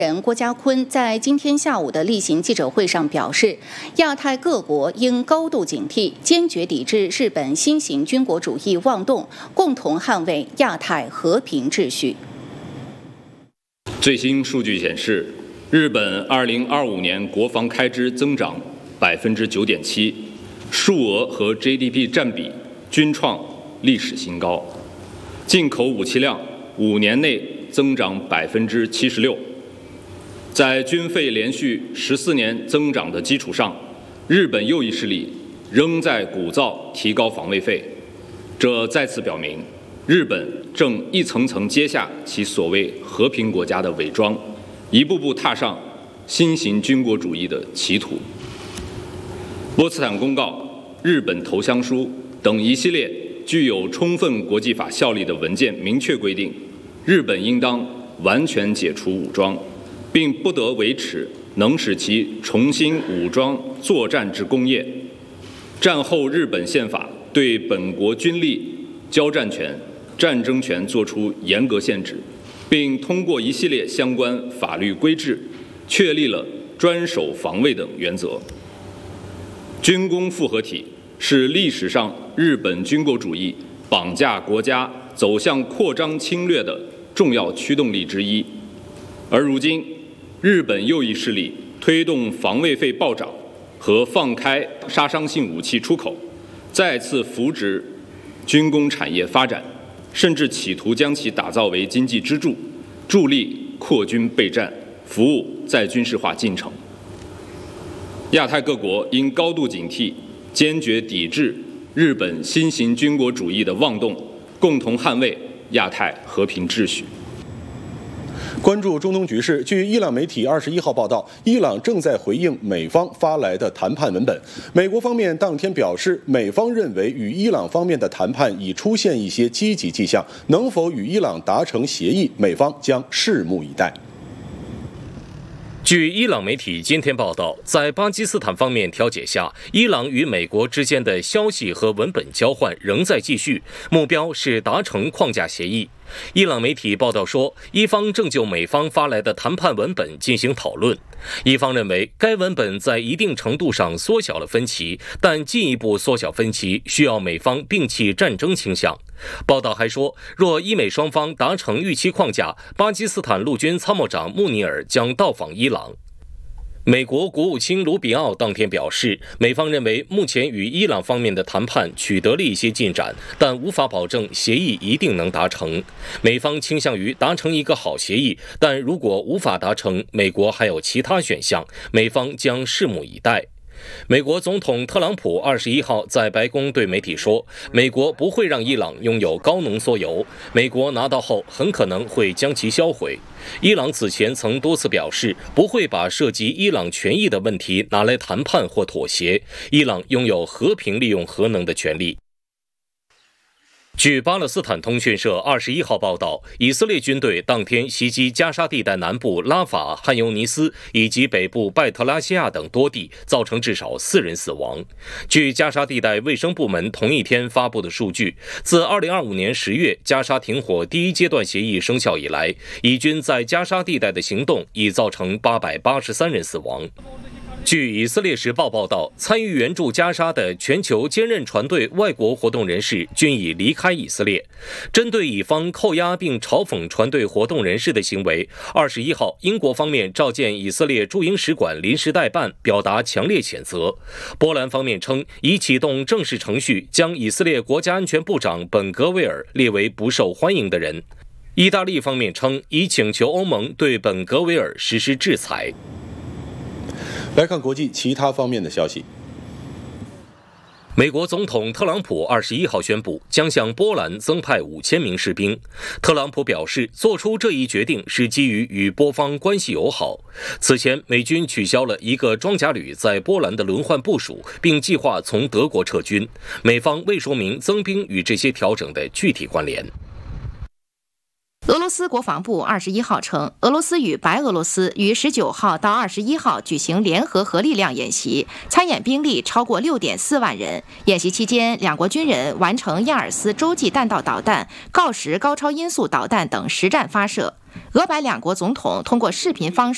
人郭家坤在今天下午的例行记者会上表示，亚太各国应高度警惕，坚决抵制日本新型军国主义妄动，共同捍卫亚太和平秩序。 最新数据显示，日本2025年国防开支增长9.7%，数额和 GDP 占比均创历史新高，进口武器量5年内增长76%。在军费连续14年增长的基础上，日本右翼势力仍在鼓噪提高防卫费，这再次表明，日本正一层层揭下其所谓和平国家的伪装，一步步踏上新型军国主义的歧途。波茨坦公告、日本投降书等一系列具有充分国际法效力的文件明确规定，日本应当完全解除武装，并不得维持能使其重新武装作战之功业。战后日本宪法对本国军力、交战权、战争权作出严格限制，并通过一系列相关法律规制，确立了专守防卫等原则。军工复合体是历史上日本军国主义绑架国家走向扩张侵略的重要驱动力之一。而如今，日本右翼势力推动防卫费暴涨和放开杀伤性武器出口，再次扶植军工产业发展，甚至企图将其打造为经济支柱，助力扩军备战，服务再军事化进程。亚太各国应高度警惕，坚决抵制日本新型军国主义的妄动，共同捍卫亚太和平秩序。 关注中东局势，据伊朗媒体21号报道，伊朗正在回应美方发来的谈判文本。美国方面当天表示，美方认为与伊朗方面的谈判已出现一些积极迹象，能否与伊朗达成协议，美方将拭目以待。 据伊朗媒体今天报道，在巴基斯坦方面调解下，伊朗与美国之间的消息和文本交换仍在继续，目标是达成框架协议。伊朗媒体报道说，伊方正就美方发来的谈判文本进行讨论。伊方认为，该文本在一定程度上缩小了分歧，但进一步缩小分歧需要美方摒弃战争倾向。报道还说，若伊美双方达成预期框架，巴基斯坦陆军参谋长穆尼尔将到访伊朗。美国国务卿卢比奥当天表示，美方认为目前与伊朗方面的谈判取得了一些进展，但无法保证协议一定能达成。美方倾向于达成一个好协议，但如果无法达成，美国还有其他选项，美方将拭目以待。美国总统特朗普21号在白宫对媒体说，美国不会让伊朗拥有高浓缩油，美国拿到后很可能会将其销毁。伊朗此前曾多次表示，不会把涉及伊朗权益的问题拿来谈判或妥协，伊朗拥有和平利用核能的权利。据巴勒斯坦通讯社21号报道，以色列军队当天袭击加沙地带南部拉法、汉尤尼斯以及北部拜特拉西亚等多地，造成至少4人死亡。据加沙地带卫生部门同一天发布的数据，自2025年10月加沙停火第一阶段协议生效以来，以军在加沙地带的行动已造成883人死亡。据以色列时报报道，参与援助加沙的全球坚韧船队外国活动人士均已离开以色列。针对以方扣押并嘲讽船队活动人士的行为，21号英国方面召见以色列驻英使馆临时代办，表达强烈谴责。波兰方面称已启动正式程序，将以色列国家安全部长本格维尔列为不受欢迎的人。意大利方面称已请求欧盟对本格维尔实施制裁。 来看国际其他方面的消息。 美国总统特朗普21号宣布将向波兰增派5000名士兵。特朗普表示，做出这一决定是基于与波方关系友好。此前，美军取消了一个装甲旅在波兰的轮换部署，并计划从德国撤军。美方未说明增兵与这些调整的具体关联。 俄罗斯国防部21号称，俄罗斯与白俄罗斯于19号到21号举行联合核力量演习，参演兵力超过6.4万人。演习期间，两国军人完成亚尔斯洲际弹道导弹、锆石高超音速导弹等实战发射。俄白两国总统通过视频方式